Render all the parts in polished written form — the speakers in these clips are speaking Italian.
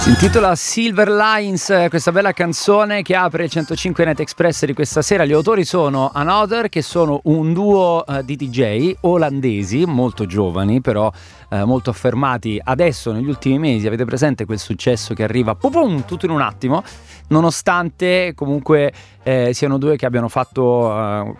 Si intitola Silver Lines, questa bella canzone che apre il 105 Night Express di questa sera. Gli autori sono Another, che sono un duo di DJ olandesi, molto giovani, però molto affermati adesso negli ultimi mesi. Avete presente quel successo che arriva pum, tutto in un attimo, nonostante comunque siano due che abbiano fatto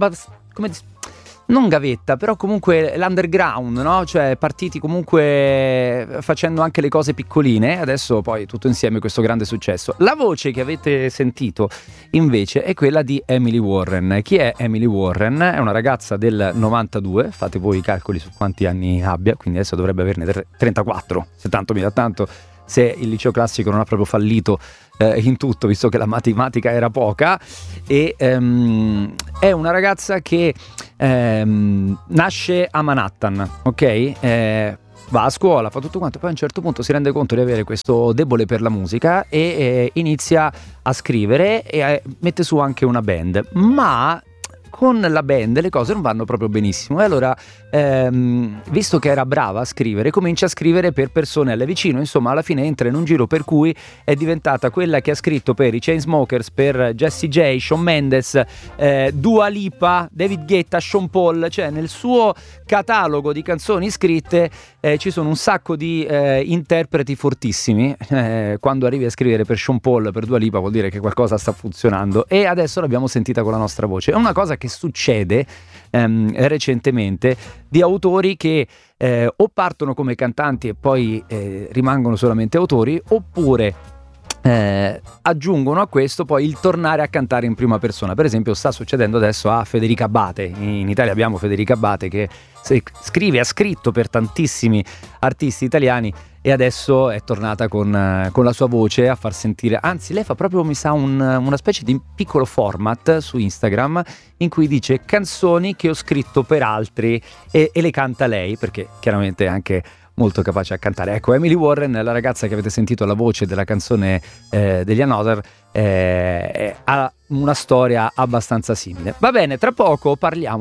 non gavetta, però comunque l'underground, no? Cioè partiti comunque facendo anche le cose piccoline, adesso poi tutto insieme questo grande successo. La voce che avete sentito invece è quella di Emily Warren. Chi è Emily Warren? È una ragazza del 92, fate voi i calcoli su quanti anni abbia, quindi adesso dovrebbe averne 34, se tanto mi dà tanto, se il liceo classico non ha proprio fallito in tutto, visto che la matematica era poca. E è una ragazza che nasce a Manhattan, ok? Va a scuola, fa tutto quanto, poi a un certo punto si rende conto di avere questo debole per la musica e inizia a scrivere e mette su anche una band, ma con la band le cose non vanno proprio benissimo e allora visto che era brava a scrivere, comincia a scrivere per persone alle vicino, insomma alla fine entra in un giro per cui è diventata quella che ha scritto per i Chainsmokers, per Jessie J, Shawn Mendes, Dua Lipa, David Guetta, Sean Paul, cioè nel suo catalogo di canzoni scritte ci sono un sacco di interpreti fortissimi. Quando arrivi a scrivere per Sean Paul, per Dua Lipa, vuol dire che qualcosa sta funzionando e adesso l'abbiamo sentita con la nostra voce. È una cosa che succede recentemente di autori che o partono come cantanti e poi rimangono solamente autori, oppure aggiungono a questo poi il tornare a cantare in prima persona. Per esempio sta succedendo adesso a Federica Abbate. In Italia abbiamo Federica Abbate che scrive, ha scritto per tantissimi artisti italiani e adesso è tornata con la sua voce a far sentire, anzi lei fa proprio, mi sa, una specie di piccolo format su Instagram in cui dice canzoni che ho scritto per altri e le canta lei, perché chiaramente è anche molto capace a cantare. Ecco, Emily Warren, la ragazza che avete sentito la voce della canzone degli Another, ha una storia abbastanza simile. Va bene, tra poco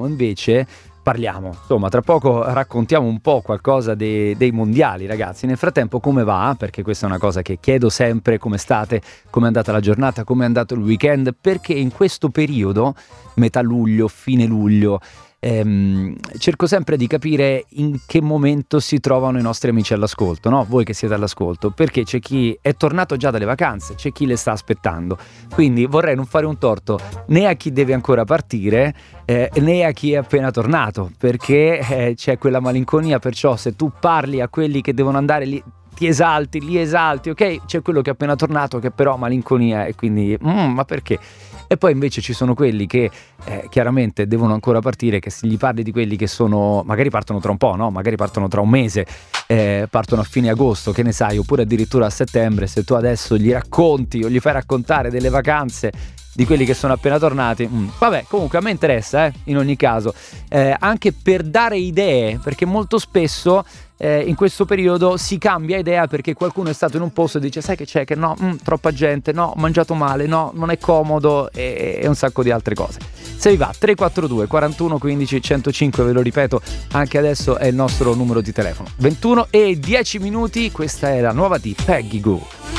tra poco raccontiamo un po' qualcosa dei mondiali, ragazzi. Nel frattempo come va? Perché questa è una cosa che chiedo sempre: come state? Come è andata la giornata? Come è andato il weekend? Perché in questo periodo, metà luglio, fine luglio, cerco sempre di capire in che momento si trovano i nostri amici all'ascolto, no? Voi che siete all'ascolto, perché c'è chi è tornato già dalle vacanze, c'è chi le sta aspettando, quindi vorrei non fare un torto né a chi deve ancora partire né a chi è appena tornato, perché c'è quella malinconia, perciò se tu parli a quelli che devono andare lì li esalti, ok? C'è quello che è appena tornato che però ha malinconia e quindi ma perché? E poi invece ci sono quelli che chiaramente devono ancora partire, che se gli parli di quelli che sono, magari partono tra un po', no? Magari partono tra un mese, partono a fine agosto, che ne sai, oppure addirittura a settembre, se tu adesso gli racconti o gli fai raccontare delle vacanze di quelli che sono appena tornati, vabbè, comunque a me interessa in ogni caso, anche per dare idee, perché molto spesso in questo periodo si cambia idea perché qualcuno è stato in un posto e dice sai che c'è, che no, troppa gente, no, ho mangiato male, no, non è comodo e un sacco di altre cose. Se vi va, 342 41 15 105, ve lo ripeto, anche adesso è il nostro numero di telefono. 21 e 10 minuti, questa è la nuova di Peggy Gou.